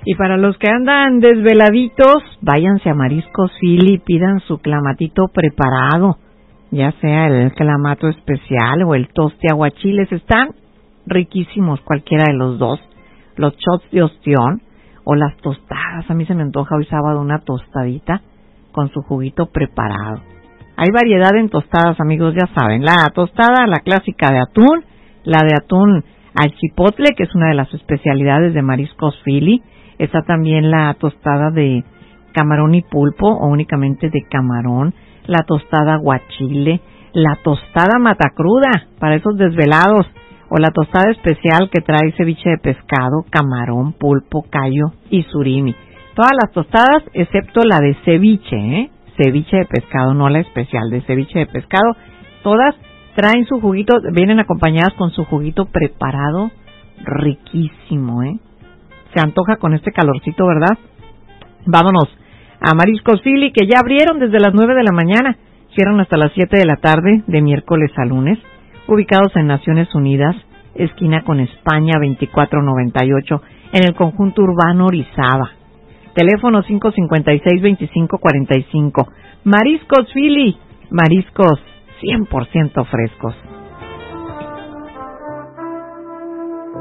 Y para los que andan desveladitos, váyanse a Mariscos Philly, pidan su clamatito preparado, ya sea el clamato especial o el toste aguachiles, están riquísimos cualquiera de los dos, los shots de ostión o las tostadas. A mí se me antoja hoy sábado una tostadita con su juguito preparado. Hay variedad en tostadas, amigos, ya saben, la tostada, la clásica de atún, la de atún al chipotle, que es una de las especialidades de Mariscos Philly. Está también la tostada de camarón y pulpo o únicamente de camarón, la tostada aguachile, la tostada matacruda para esos desvelados, o la tostada especial que trae ceviche de pescado, camarón, pulpo, callo y surimi. Todas las tostadas excepto la de ceviche, ceviche de pescado, no la especial, de ceviche de pescado. Todas traen su juguito, vienen acompañadas con su juguito preparado, riquísimo, Se antoja con este calorcito, ¿verdad? Vámonos a Mariscos Philly, que ya abrieron desde las 9 de la mañana, cierran hasta las 7 de la tarde, de miércoles a lunes, ubicados en Naciones Unidas, esquina con España 2498, en el conjunto urbano Orizaba. Teléfono 556-2545. Mariscos Philly, mariscos 100% frescos.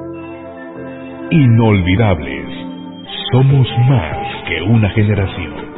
Inolvidables. Somos más que una generación.